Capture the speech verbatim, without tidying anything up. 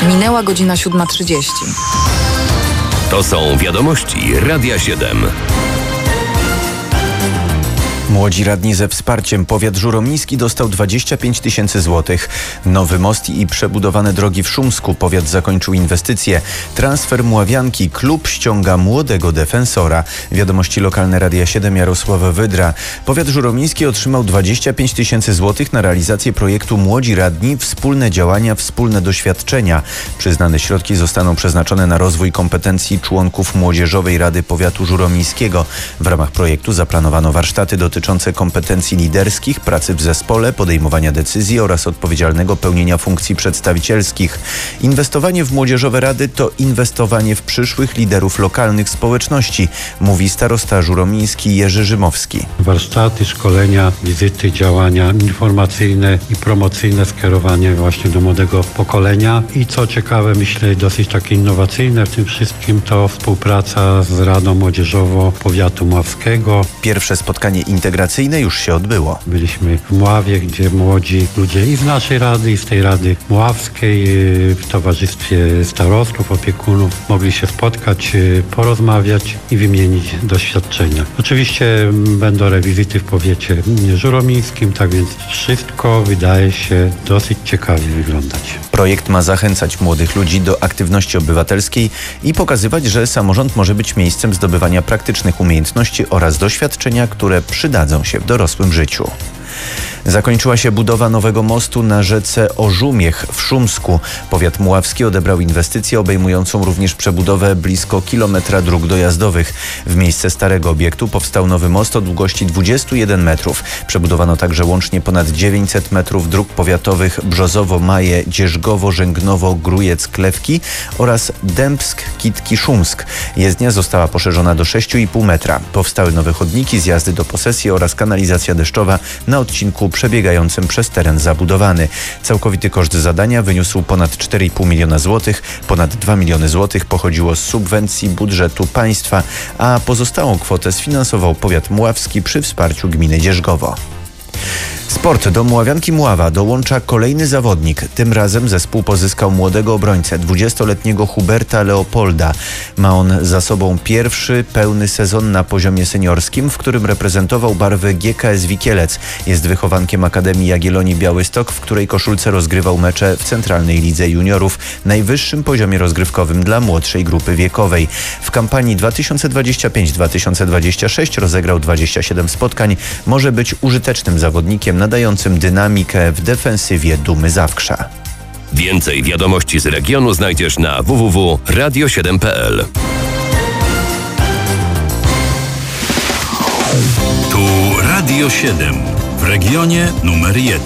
Minęła godzina siódma trzydzieści. To są wiadomości Radia siedem. Młodzi radni ze wsparciem. Powiat żuromiński dostał dwadzieścia pięć tysięcy złotych. Nowy most i przebudowane drogi w Szumsku. Powiat zakończył inwestycje. Transfer Mławianki. Klub ściąga młodego defensora. Wiadomości lokalne Radia siedem, Jarosław Wydra. Powiat żuromiński otrzymał dwadzieścia pięć tysięcy złotych na realizację projektu Młodzi Radni. Wspólne działania, wspólne doświadczenia. Przyznane środki zostaną przeznaczone na rozwój kompetencji członków Młodzieżowej Rady Powiatu Żuromińskiego. W ramach projektu zaplanowano warsztaty dotyczące dotyczące kompetencji liderskich, pracy w zespole, podejmowania decyzji oraz odpowiedzialnego pełnienia funkcji przedstawicielskich. Inwestowanie w młodzieżowe rady to inwestowanie w przyszłych liderów lokalnych społeczności, mówi starosta żuromiński Jerzy Rzymowski. Warsztaty, szkolenia, wizyty, działania informacyjne i promocyjne skierowanie właśnie do młodego pokolenia i co ciekawe, myślę dosyć takie innowacyjne w tym wszystkim, to współpraca z Radą Młodzieżową Powiatu Mławskiego. Pierwsze spotkanie integracyjne już się odbyło. Byliśmy w Mławie, gdzie młodzi ludzie i z naszej rady, i z tej Rady Mławskiej w towarzystwie starostów, opiekunów mogli się spotkać, porozmawiać i wymienić doświadczenia. Oczywiście będą rewizyty w powiecie żuromińskim, tak więc wszystko wydaje się dosyć ciekawie wyglądać. Projekt ma zachęcać młodych ludzi do aktywności obywatelskiej i pokazywać, że samorząd może być miejscem zdobywania praktycznych umiejętności oraz doświadczenia, które przydadzą się w dorosłym życiu. Zakończyła się budowa nowego mostu na rzece Ożumiech w Szumsku. Powiat mławski odebrał inwestycję obejmującą również przebudowę blisko kilometra dróg dojazdowych. W miejsce starego obiektu powstał nowy most o długości dwudziestu jeden metrów. Przebudowano także łącznie ponad dziewięćset metrów dróg powiatowych Brzozowo-Maje, Dzierżgowo, Żęgnowo, Grójec, Klewki oraz Dębsk, Kitki, Szumsk. Jezdnia została poszerzona do sześciu i pół metra. Powstały nowe chodniki, zjazdy do posesji oraz kanalizacja deszczowa na odcinku przebiegającym przez teren zabudowany. Całkowity koszt zadania wyniósł ponad cztery i pół miliona złotych. Ponad dwa miliony złotych pochodziło z subwencji budżetu państwa, a pozostałą kwotę sfinansował powiat mławski przy wsparciu gminy Dzierżgowo. Sport. Do Mławianki Mława dołącza kolejny zawodnik. Tym razem zespół pozyskał młodego obrońcę, dwudziestoletniego Huberta Leopolda. Ma on za sobą pierwszy pełny sezon na poziomie seniorskim, w którym reprezentował barwy G K S Wikielec. Jest wychowankiem Akademii Jagiellonii Białystok, w której koszulce rozgrywał mecze w Centralnej Lidze Juniorów, najwyższym poziomie rozgrywkowym dla młodszej grupy wiekowej. W kampanii dwa tysiące dwudziestej piątej dwa tysiące dwudziestej szóstej rozegrał dwadzieścia siedem spotkań. Może być użytecznym zawodnikiem nadającym dynamikę w defensywie Dumy Zawkrza. Więcej wiadomości z regionu znajdziesz na w w w kropka radio siedem kropka p l. Tu Radio siedem w regionie numer jeden.